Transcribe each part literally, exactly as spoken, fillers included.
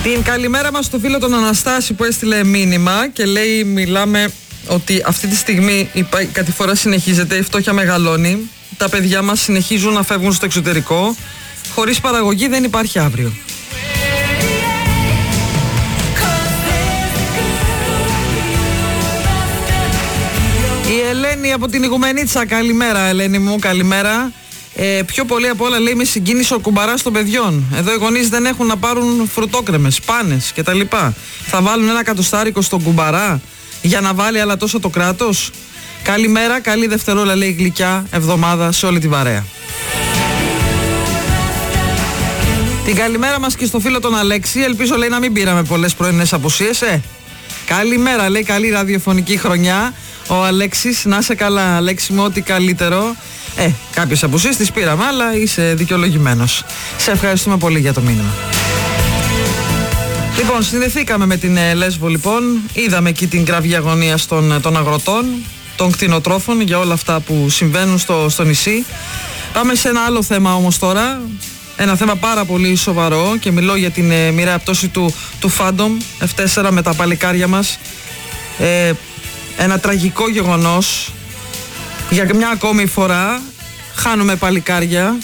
Την καλημέρα μας στο φίλο τον Αναστάση που έστειλε μήνυμα και λέει μιλάμε ότι αυτή τη στιγμή η κατηφορά συνεχίζεται, η φτώχεια μεγαλώνει, τα παιδιά μας συνεχίζουν να φεύγουν στο εξωτερικό, χωρίς παραγωγή δεν υπάρχει αύριο. Η Ελένη από την Ιγουμενίτσα, καλημέρα Ελένη μου, καλημέρα. Ε, πιο πολύ απ' όλα λέει με συγκίνησε ο κουμπαράς των παιδιών. Εδώ οι γονείς δεν έχουν να πάρουν φρουτόκρεμες, πάνες κτλ. Θα βάλουν ένα κατοστάρικο στον κουμπαρά για να βάλει άλλα τόσο το κράτος. Καλημέρα, καλή Δευτερόλα λέει γλυκιά εβδομάδα σε όλη την παρέα. Την καλημέρα μας και στο φίλο τον Αλέξη. Ελπίζω λέει να μην πήραμε πολλές πρωινές απουσίες. Ε. Καλημέρα λέει, καλή ραδιοφωνική χρονιά. Ο Αλέξης, να είσαι καλά Αλέξη μου, ό,τι καλύτερο. Ε, κάποιες απουσίες τις πήραμε, αλλά είσαι δικαιολογημένος. Σε ευχαριστούμε πολύ για το μήνυμα. Λοιπόν, συνδεθήκαμε με την ε, Λέσβο λοιπόν. Είδαμε εκεί την κραυγή αγωνίας των, των αγροτών, των κτηνοτρόφων για όλα αυτά που συμβαίνουν στο, στο νησί. Πάμε σε ένα άλλο θέμα όμως τώρα. Ένα θέμα πάρα πολύ σοβαρό και μιλώ για την ε, μοιραία πτώση του, του Phantom εφ τέσσερα με τα παλικάρια μας. Ε, ένα τραγικό γεγονός. Για μια ακόμη φορά χάνουμε παλικάρια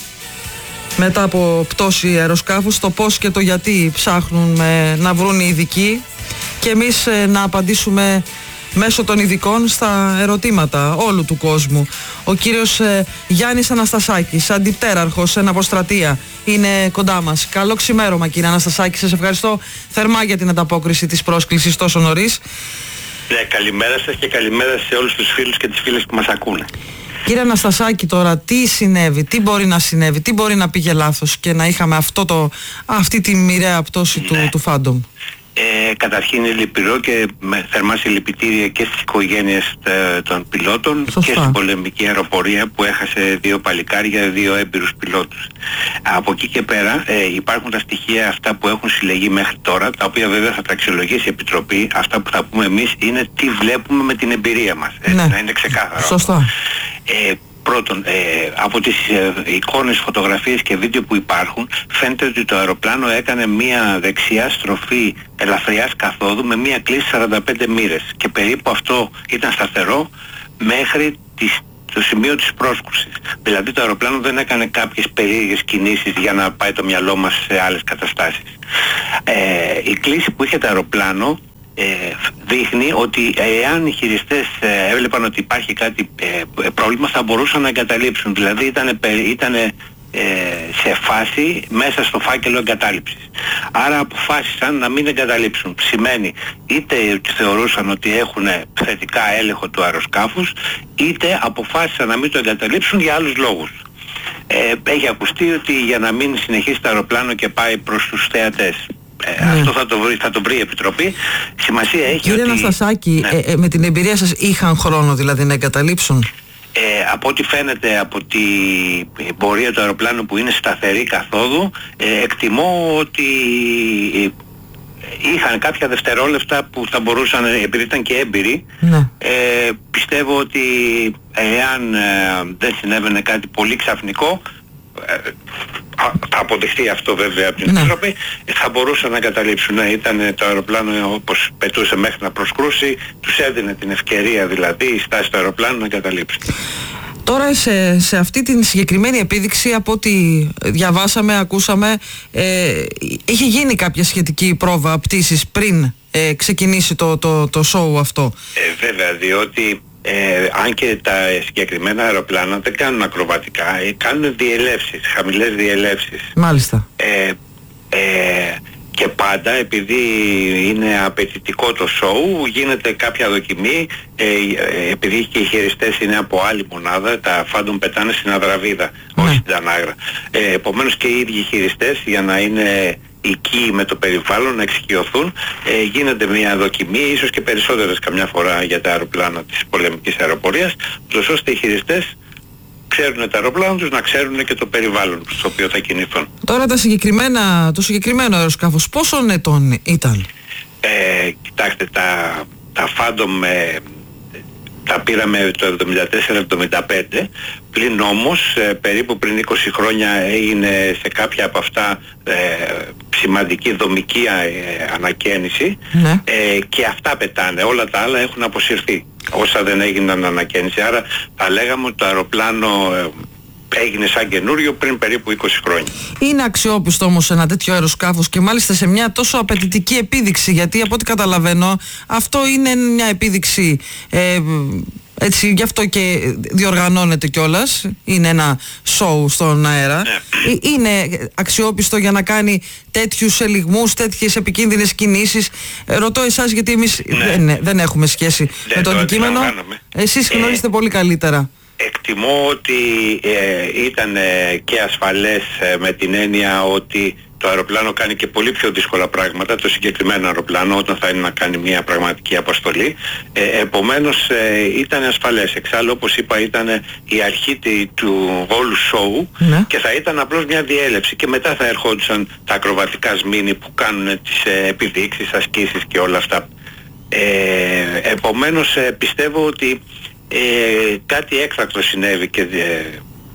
μετά από πτώση αεροσκάφους. Το πώς και το γιατί ψάχνουν ε, να βρουν οι ειδικοί και εμείς ε, να απαντήσουμε μέσω των ειδικών στα ερωτήματα όλου του κόσμου. Ο κύριος ε, Γιάννης Αναστασάκης, αντιπτέραρχος εν αποστρατεία, είναι κοντά μας. Καλό ξημέρωμα κύριε Αναστασάκη, σας ευχαριστώ θερμά για την ανταπόκριση της πρόσκλησης τόσο νωρίς. Ναι, καλημέρα σας και καλημέρα σε όλους τους φίλους και τις φίλες που μας ακούνε. Κύριε Αναστασάκη, τώρα τι συνέβη, τι μπορεί να συνέβη, τι μπορεί να πήγε λάθος και να είχαμε αυτό το, αυτή τη μοιραία πτώση ναι. του, του Phantom. Ε, καταρχήν είναι λυπηρό και με θερμά συλληπιτήρια και στις οικογένειες τε, των πιλότων. Σωστά. Και στην πολεμική αεροπορία που έχασε δύο παλικάρια, δύο έμπειρους πιλότους. Από εκεί και πέρα ε, υπάρχουν τα στοιχεία αυτά που έχουν συλλεγεί μέχρι τώρα, τα οποία βέβαια θα τα αξιολογήσει η Επιτροπή. Αυτά που θα πούμε εμείς είναι τι βλέπουμε με την εμπειρία μας. Ε, ναι. Να είναι ξεκάθαρο. Σωστά. Ε, Πρώτον, ε, από τις ε, εικόνες, φωτογραφίες και βίντεο που υπάρχουν φαίνεται ότι το αεροπλάνο έκανε μία δεξιά στροφή ελαφριάς καθόδου με μία κλίση σαράντα πέντε μοίρες και περίπου αυτό ήταν σταθερό μέχρι τις, το σημείο της πρόσκρουσης. Δηλαδή το αεροπλάνο δεν έκανε κάποιες περίεργες κινήσεις για να πάει το μυαλό μας σε άλλες καταστάσεις. Ε, η κλίση που είχε το αεροπλάνο Ε, δείχνει ότι εάν οι χειριστές ε, έβλεπαν ότι υπάρχει κάτι ε, πρόβλημα θα μπορούσαν να εγκαταλείψουν. Δηλαδή ήταν ήτανε, ε, σε φάση μέσα στο φάκελο εγκατάλειψης. Άρα αποφάσισαν να μην εγκαταλείψουν. Σημαίνει είτε θεωρούσαν ότι έχουν θετικά έλεγχο του αεροσκάφους, είτε αποφάσισαν να μην το εγκαταλείψουν για άλλους λόγους. Ε, έχει ακουστεί ότι για να μην συνεχίσει το αεροπλάνο και πάει προς τους θεατές. Ε, ναι. Αυτό θα το, βρει, θα το βρει η Επιτροπή. Σημασία έχει. Κύριε ότι... Αναστασάκη, ναι. ε, ε, με την εμπειρία σας είχαν χρόνο δηλαδή να εγκαταλείψουν? Ε, από ό,τι φαίνεται από την πορεία του αεροπλάνου που είναι σταθερή καθόδου, ε, εκτιμώ ότι είχαν κάποια δευτερόλεπτα που θα μπορούσαν, επειδή ήταν και έμπειροι, ναι. ε, πιστεύω ότι εάν ε, δεν συνέβαινε κάτι πολύ ξαφνικό, ε, θα αποδειχθεί αυτό βέβαια από την Επιτροπή, ναι. θα μπορούσαν να καταλήψουν. Ναι, ήταν το αεροπλάνο όπως πετούσε μέχρι να προσκρούσει, τους έδινε την ευκαιρία δηλαδή η στάση του αεροπλάνου να καταλήψουν. Τώρα σε, σε αυτή την συγκεκριμένη επίδειξη, από ό,τι διαβάσαμε, ακούσαμε, ε, είχε γίνει κάποια σχετική πρόβα πτήσης πριν ε, ξεκινήσει το, το, το show αυτό. Ε, βέβαια, διότι Ε, αν και τα συγκεκριμένα αεροπλάνα δεν κάνουν ακροβατικά, ε, κάνουν διελεύσεις, χαμηλές διελεύσεις. Μάλιστα. Ε, ε, και πάντα επειδή είναι απαιτητικό το show γίνεται κάποια δοκιμή, ε, ε, επειδή και οι χειριστές είναι από άλλη μονάδα, τα Phantom πετάνε στην Αδραβίδα, ναι. όχι στην Τανάγρα. Ε, επομένως και οι ίδιοι χειριστές για να είναι εκεί με το περιβάλλον, να εξοικειωθούν, ε, γίνεται μια δοκιμή, ίσως και περισσότερες καμιά φορά για τα αεροπλάνα της πολεμικής αεροπορίας, ώστε οι χειριστές ξέρουν τα αεροπλάνα τους, να ξέρουν και το περιβάλλον στο οποίο θα κινηθούν. Τώρα τα συγκεκριμένα, το συγκεκριμένο αεροσκάφος πόσων ετών ήταν? Ε, κοιτάξτε, τα, τα Phantom, ε, τα πήραμε το εβδομήντα τέσσερα εβδομήντα πέντε, πλην όμως ε, περίπου πριν είκοσι χρόνια έγινε σε κάποια από αυτά ε, σημαντική δομική ε, ανακαίνιση, ναι. ε, και αυτά πετάνε, όλα τα άλλα έχουν αποσυρθεί όσα δεν έγιναν ανακαίνιση. Άρα θα λέγαμε ότι το αεροπλάνο ε, έγινε σαν καινούριο πριν περίπου είκοσι χρόνια. Είναι αξιόπιστο όμως ένα τέτοιο αεροσκάφος και μάλιστα σε μια τόσο απαιτητική επίδειξη, γιατί από ό,τι καταλαβαίνω αυτό είναι μια επίδειξη, ε, έτσι γι' αυτό και διοργανώνεται κιόλας, είναι ένα show στον αέρα. Ναι. Είναι αξιόπιστο για να κάνει τέτοιους ελιγμούς, τέτοιες επικίνδυνες κινήσεις? Ρωτώ εσάς γιατί εμείς ναι. δεν, δεν έχουμε σχέση δεν με το αντικείμενο. Εσείς γνωρίζετε ε... πολύ καλύτερα. Εκτιμώ ότι ε, ήταν ε, και ασφαλές ε, με την έννοια ότι το αεροπλάνο κάνει και πολύ πιο δύσκολα πράγματα, το συγκεκριμένο αεροπλάνο, όταν θα είναι να κάνει μια πραγματική αποστολή. Ε, επομένως ε, ήταν ασφαλές. Εξάλλου, όπως είπα, ήταν η αρχή του όλου show, ναι. και θα ήταν απλώς μια διέλευση και μετά θα ερχόντουσαν τα ακροβατικά σμήνη που κάνουν τις ε, επιδείξεις, ασκήσεις και όλα αυτά. Ε, επομένως ε, πιστεύω ότι Ε, κάτι έκτακτο συνέβη και ε,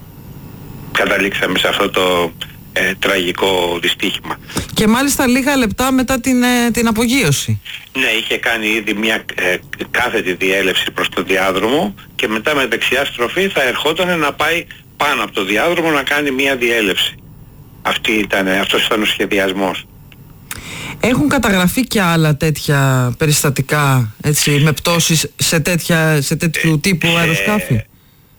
καταλήξαμε σε αυτό το ε, τραγικό δυστύχημα. Και μάλιστα λίγα λεπτά μετά την, ε, την απογείωση. Ναι, είχε κάνει ήδη μια ε, κάθετη διέλευση προς το διάδρομο και μετά με δεξιά στροφή θα ερχόταν να πάει πάνω από το διάδρομο να κάνει μια διέλευση. Αυτή ήταν, αυτός ήταν ο σχεδιασμός. Έχουν καταγραφεί και άλλα τέτοια περιστατικά, έτσι, με πτώσεις σε, τέτοια, σε τέτοιου ε, τύπου αεροσκάφη? Ε,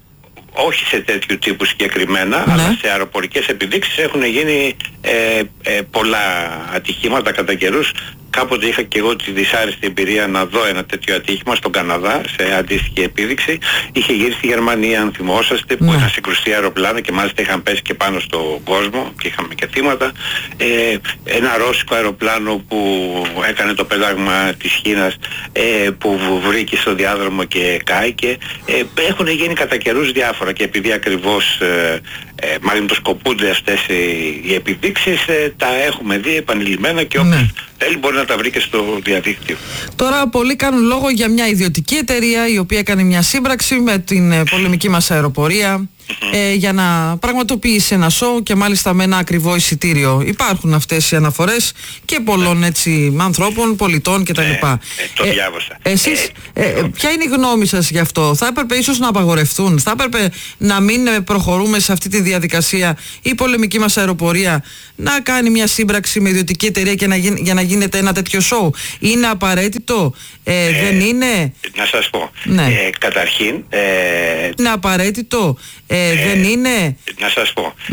όχι σε τέτοιου τύπου συγκεκριμένα, ναι. αλλά σε αεροπορικές επιδείξεις έχουν γίνει ε, ε, πολλά ατυχήματα κατά καιρούς. Κάποτε είχα και εγώ τη δυσάρεστη εμπειρία να δω ένα τέτοιο ατύχημα στον Καναδά, σε αντίστοιχη επίδειξη. Είχε γύρει στη Γερμανία, αν θυμόσαστε, που ναι. είχαν συγκρουστεί αεροπλάνα και μάλιστα είχαν πέσει και πάνω στον κόσμο και είχαμε και θύματα. Ε, ένα ρώσικο αεροπλάνο που έκανε το πέταγμα της Κίνας, ε, που βρήκε στο διάδρομο και κάηκε. Ε, έχουν γίνει κατά καιρούς διάφορα και επειδή ακριβώς ε, ε, μαγνητοσκοπούνται αυτές οι, οι επιδείξεις, ε, τα έχουμε δει επανειλημμένα και όποιος ναι. θέλει μπορεί να τα βρει και στο διαδίκτυο. Τώρα πολλοί κάνουν λόγο για μια ιδιωτική εταιρεία η οποία έκανε μια σύμπραξη με την ε, πολεμική μας αεροπορία ε, για να πραγματοποιήσει ένα σοου και μάλιστα με ένα ακριβό εισιτήριο. Υπάρχουν αυτές οι αναφορές και πολλών έτσι ανθρώπων, πολιτών κτλ. Ε, ε, το ε, διάβασα. Εσείς, ε, ε, ποια είναι η γνώμη σας γι' αυτό? Θα έπρεπε ίσως να απαγορευτούν? Θα έπρεπε να μην προχωρούμε σε αυτή τη διαδικασία η πολεμική μας αεροπορία να κάνει μια σύμπραξη με ιδιωτική εταιρεία και να γι, για να γίνεται ένα τέτοιο σοου? Είναι απαραίτητο? Ε, ε, δεν είναι? Να σας πω. Ναι. Ε, καταρχήν... Ε, είναι απαραίτητο? Ε, ε, δεν είναι? Να σας πω.